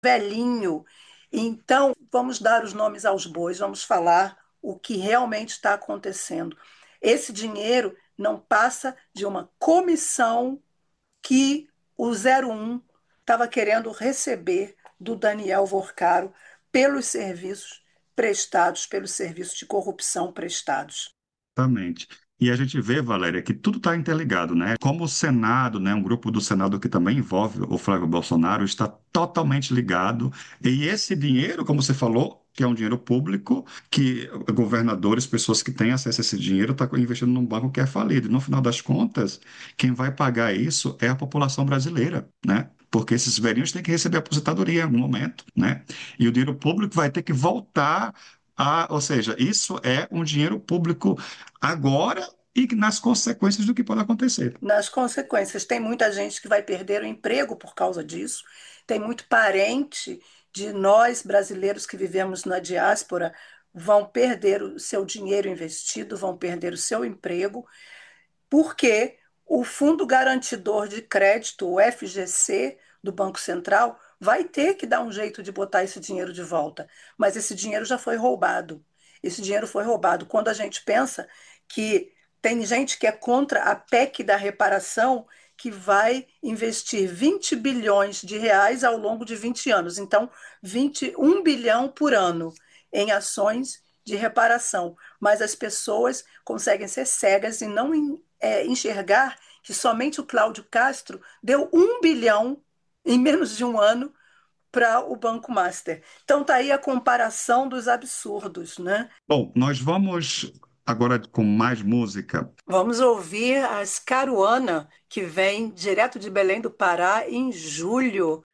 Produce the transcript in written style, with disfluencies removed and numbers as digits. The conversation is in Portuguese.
velhinho. Então, vamos dar os nomes aos bois, vamos falar o que realmente está acontecendo. Esse dinheiro não passa de uma comissão que o 01 estava querendo receber do Daniel Vorcaro pelos serviços prestados, pelos serviços de corrupção prestados. Exatamente. E a gente vê, Valéria, que tudo está interligado, né? Como o Senado, né, um grupo do Senado que também envolve o Flávio Bolsonaro, está totalmente ligado. E esse dinheiro, como você falou, que é um dinheiro público, que governadores, pessoas que têm acesso a esse dinheiro, estão investindo num banco que é falido. E no final das contas, quem vai pagar isso é a população brasileira, né? Porque esses velhinhos têm que receber aposentadoria em algum momento, né? E o dinheiro público vai ter que voltar ou seja, isso é um dinheiro público agora e nas consequências do que pode acontecer. Nas consequências, tem muita gente que vai perder o emprego por causa disso, tem muito parente de nós brasileiros que vivemos na diáspora vão perder o seu dinheiro investido, vão perder o seu emprego, porque o Fundo Garantidor de Crédito, o FGC, do Banco Central, vai ter que dar um jeito de botar esse dinheiro de volta. Mas esse dinheiro já foi roubado. Esse dinheiro foi roubado. Quando a gente pensa que tem gente que é contra a PEC da reparação, que vai investir 20 bilhões de reais ao longo de 20 anos. Então, 21 bilhão por ano em ações de reparação. Mas as pessoas conseguem ser cegas e não enxergar que somente o Cláudio Castro deu 1 bilhão em menos de um ano para o Banco Master. Então tá aí a comparação dos absurdos, né? Bom, nós vamos agora com mais música. Vamos ouvir as Caruana, que vem direto de Belém do Pará em julho.